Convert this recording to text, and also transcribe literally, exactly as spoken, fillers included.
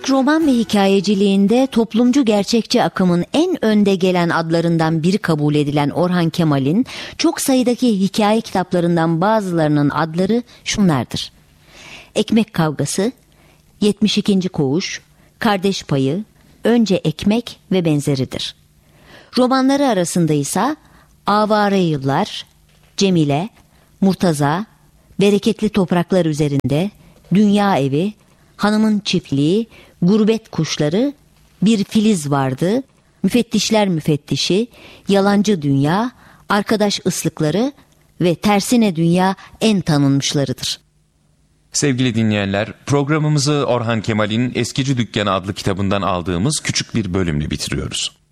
Türk roman ve hikayeciliğinde toplumcu gerçekçi akımın en önde gelen adlarından biri kabul edilen Orhan Kemal'in çok sayıdaki hikaye kitaplarından bazılarının adları şunlardır: Ekmek Kavgası, yetmiş ikinci Koğuş, Kardeş Payı, Önce Ekmek ve benzeridir. Romanları arasında ise Avare Yıllar, Cemile, Murtaza, Bereketli Topraklar Üzerinde, Dünya Evi, Hanımın Çiftliği, Gurbet Kuşları, Bir Filiz Vardı, Müfettişler Müfettişi, Yalancı Dünya, Arkadaş Islıkları ve Tersine Dünya en tanınmışlarıdır. Sevgili dinleyenler, programımızı Orhan Kemal'in Eskici Dükkanı adlı kitabından aldığımız küçük bir bölümle bitiriyoruz.